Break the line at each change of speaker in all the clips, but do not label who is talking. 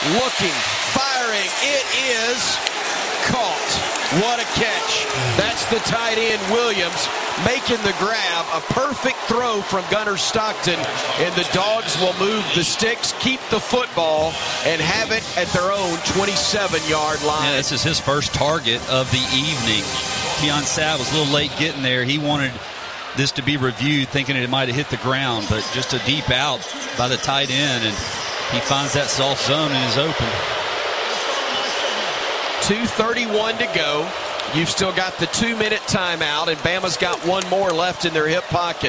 looking, firing. It is caught. What a catch. That's the tight end, Williams, making the grab. A perfect throw from Gunnar Stockton, and the Dogs will move the sticks, keep the football, and have it at their own 27-yard line.
Yeah, this is his first target of the evening. Keon Sabb was a little late getting there. He wanted this to be reviewed, thinking it might have hit the ground, but just a deep out by the tight end, and he finds that soft zone and is open.
2:31 to go. You've still got the 2-minute timeout, and Bama's got one more left in their hip pocket.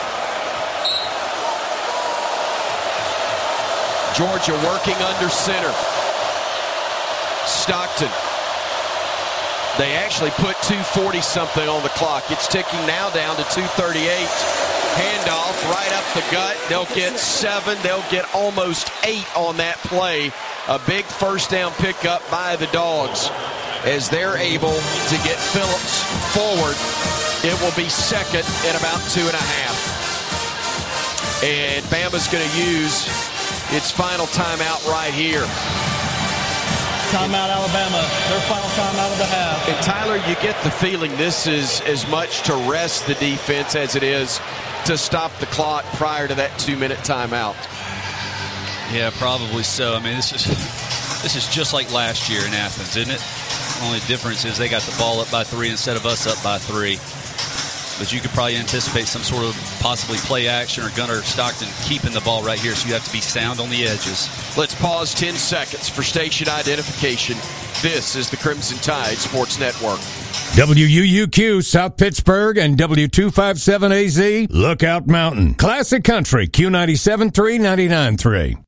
Georgia working under center. Stockton. They actually put 2:40-something on the clock. It's ticking now down to 2:38. Handoff right up the gut. They'll get 7. They'll get almost 8 on that play. A big first down pickup by the Dogs as they're able to get Phillips forward. It will be second and about 2.5. And Bama's going to use its final timeout right here.
Timeout, Alabama. Their final timeout of the half.
And Tyler, you get the feeling this is as much to rest the defense as it is to stop the clock prior to that 2-minute timeout.
Yeah, probably so. I mean, this is just like last year in Athens, isn't it? The only difference is they got the ball up by 3 instead of us up by 3. But you could probably anticipate some sort of possibly play action or Gunnar Stockton keeping the ball right here, so you have to be sound on the edges.
Let's pause 10 seconds for station identification. This is the Crimson Tide Sports Network.
WUUQ South Pittsburgh and W257AZ Lookout Mountain. Classic Country Q97.3, 99.3.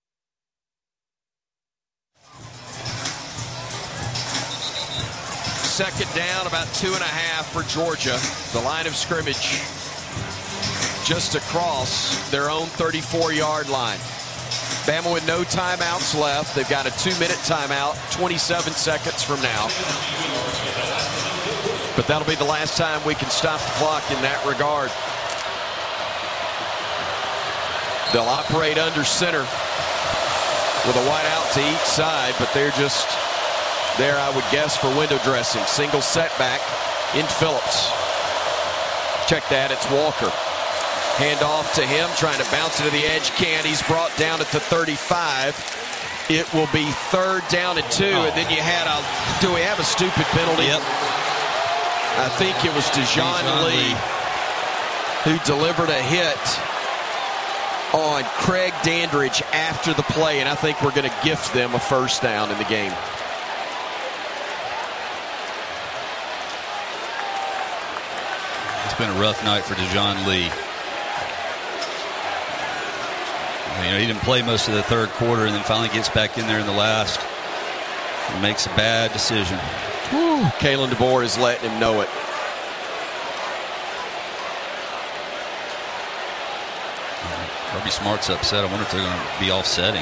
Second down, about 2.5 for Georgia. The line of scrimmage just across their own 34-yard line. Bama with no timeouts left. They've got a 2-minute timeout, 27 seconds from now. But that'll be the last time we can stop the clock in that regard. They'll operate under center with a wide out to each side, but they're just there, I would guess, for window dressing. Single setback in Phillips. Check that, it's Walker. Hand off to him, trying to bounce it to the edge. Can't. He's brought down at the 35. It will be 3rd down and 2. And then you had do we have a stupid penalty?
Yep.
I think it was Dejon Lee who delivered a hit on Craig Dandridge after the play, and I think we're going to gift them a first down in the game.
It's been a rough night for Dejon Lee. You know, he didn't play most of the third quarter and then finally gets back in there in the last and makes a bad decision.
Woo. Kalen DeBoer is letting him know it.
Kirby Smart's upset. I wonder if they're going to be offsetting.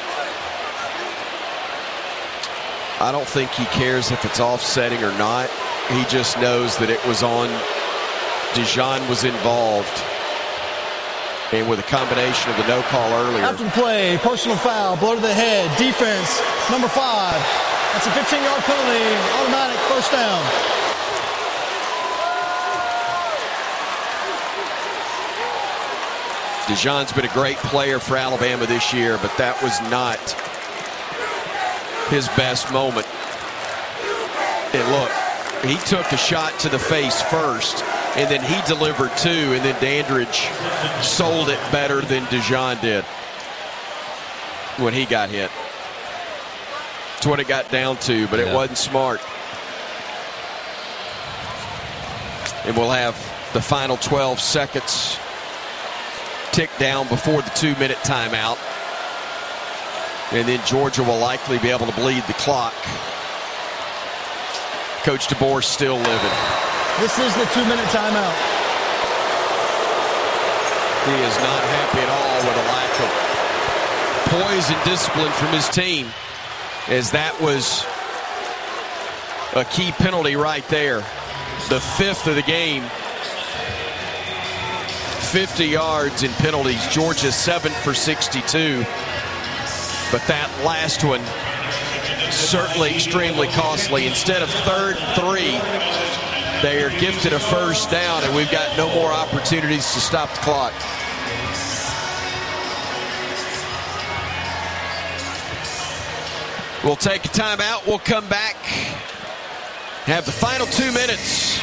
I don't think he cares if it's offsetting or not. He just knows that it was on. Dejon was involved. And with a combination of the no call earlier.
After the play, personal foul, blow to the head, defense, number 5. That's a 15-yard penalty, automatic first down.
Dejon's been a great player for Alabama this year, but that was not his best moment. And look, he took a shot to the face first, and then he delivered 2, and then Dandridge sold it better than Dejon did when he got hit. That's what it got down to, but it wasn't smart. And we'll have the final 12 seconds tick down before the 2-minute timeout. And then Georgia will likely be able to bleed the clock. Coach DeBoer still living.
This is the 2-minute timeout.
He is not happy at all with a lack of poise and discipline from his team, as that was a key penalty right there. The 5th of the game. 50 yards in penalties. Georgia 7 for 62. But that last one, certainly extremely costly. Instead of 3rd and 3, they are gifted a first down, and we've got no more opportunities to stop the clock. We'll take a timeout. We'll come back. Have the final 2 minutes.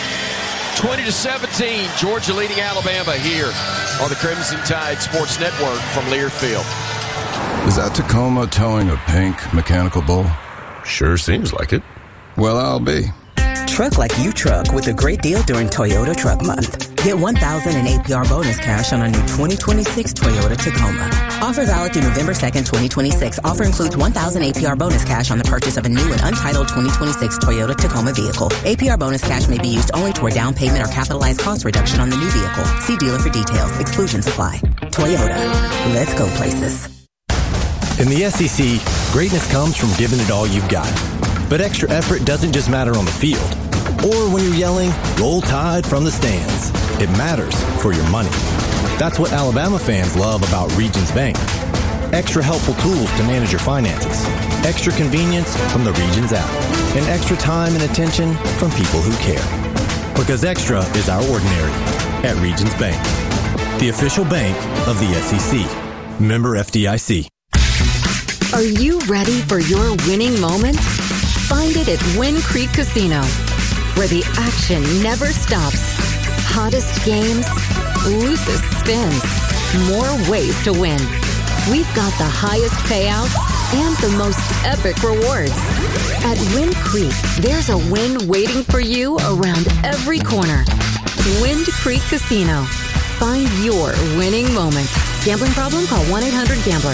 20-17, Georgia leading Alabama here on the Crimson Tide Sports Network from Learfield.
Is that Tacoma towing a pink mechanical bull?
Sure seems like it.
Well, I'll be.
Truck like you truck with a great deal during Toyota Truck Month. Get $1,000 in APR bonus cash on a new 2026 Toyota Tacoma. Offer valid through November 2nd, 2026. Offer includes $1,000 APR bonus cash on the purchase of a new and untitled 2026 Toyota Tacoma vehicle. APR bonus cash may be used only toward down payment or capitalized cost reduction on the new vehicle. See dealer for details. Exclusions apply. Toyota. Let's go places.
In the SEC, greatness comes from giving it all you've got. But extra effort doesn't just matter on the field. Or when you're yelling, "Roll Tide" from the stands. It matters for your money. That's what Alabama fans love about Regions Bank. Extra helpful tools to manage your finances. Extra convenience from the Regions app. And extra time and attention from people who care. Because extra is our ordinary at Regions Bank. The official bank of the SEC. Member FDIC.
Are you ready for your winning moment? Find it at Wind Creek Casino, where the action never stops. Hottest games, loosest spins, more ways to win. We've got the highest payouts and the most epic rewards. At Wind Creek, there's a win waiting for you around every corner. Wind Creek Casino. Find your winning moment. Gambling problem? Call 1-800-GAMBLER.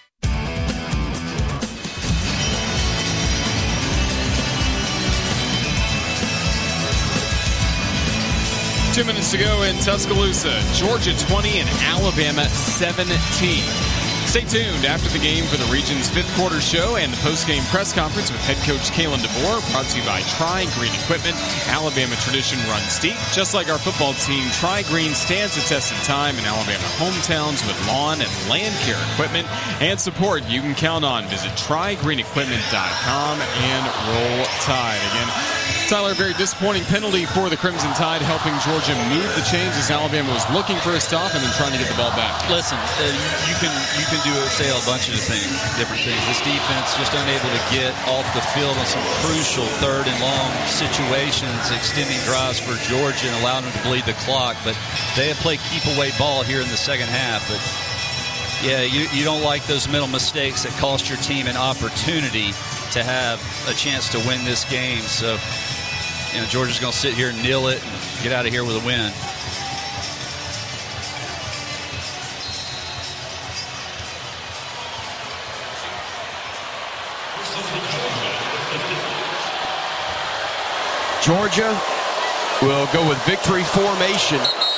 2 minutes to go in Tuscaloosa. Georgia 20 and Alabama 17. Stay tuned after the game for the region's fifth quarter show and the post-game press conference with head coach Kalen DeBoer, brought to you by Tri-Green Equipment. Alabama tradition runs deep. Just like our football team, Tri-Green stands the test of time in Alabama hometowns with lawn and land care equipment and support you can count on. Visit TriGreenEquipment.com and roll Tide. Again, Tyler, a very disappointing penalty for the Crimson Tide, helping Georgia move the chains as Alabama was looking for a stop and then trying to get the ball back.
Listen, you can say a bunch of different things. This defense just unable to get off the field on some crucial third and long situations, extending drives for Georgia and allowing them to bleed the clock. But they have played keep-away ball here in the second half. But, yeah, you don't like those mental mistakes that cost your team an opportunity to have a chance to win this game. So, Georgia's going to sit here and kneel it and get out of here with a win.
Georgia will go with victory formation.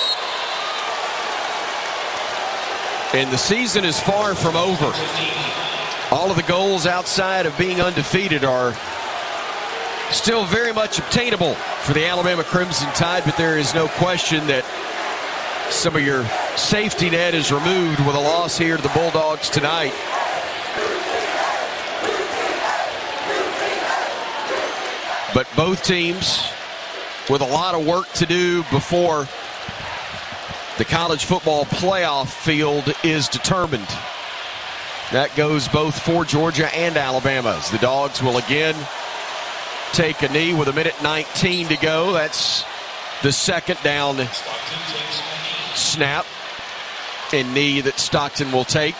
And the season is far from over. All of the goals outside of being undefeated are still very much obtainable for the Alabama Crimson Tide, but there is no question that some of your safety net is removed with a loss here to the Bulldogs tonight. But both teams with a lot of work to do before the college football playoff field is determined. That goes both for Georgia and Alabama, as the Dogs will again take a knee with 1:19 to go. That's the second down snap and knee that Stockton will take.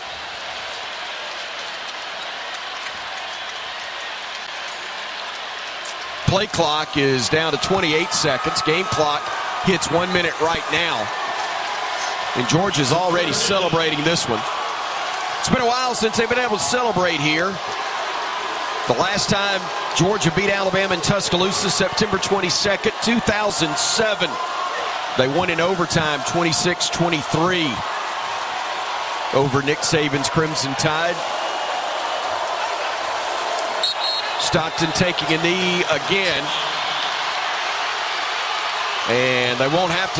Play clock is down to 28 seconds. Game clock hits 1 minute right now. And Georgia's already celebrating this one. It's been a while since they've been able to celebrate here. The last time Georgia beat Alabama in Tuscaloosa, September 22nd, 2007. They won in overtime, 26-23 over Nick Saban's Crimson Tide. Stockton taking a knee again. And they won't have to